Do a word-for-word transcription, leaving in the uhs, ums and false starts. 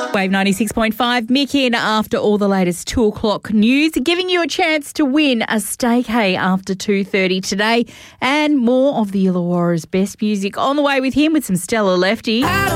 Wave ninety-six point five, Mick in after all the latest two o'clock news, giving you a chance to win a staycay after two thirty today, and more of the Illawarra's best music on the way with him with some Stella Lefty.